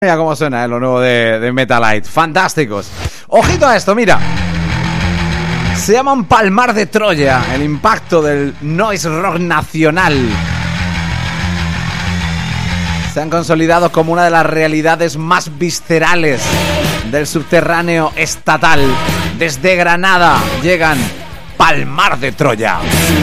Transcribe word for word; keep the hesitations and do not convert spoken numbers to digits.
Mira cómo suena, ¿eh? Lo nuevo de, de Metalite. Fantásticos. Ojito a esto, mira. Se llaman Palmar de Troya, el impacto del noise rock nacional. Se han consolidado como una de las realidades más viscerales del subterráneo estatal. Desde Granada llegan Palmar de Troya.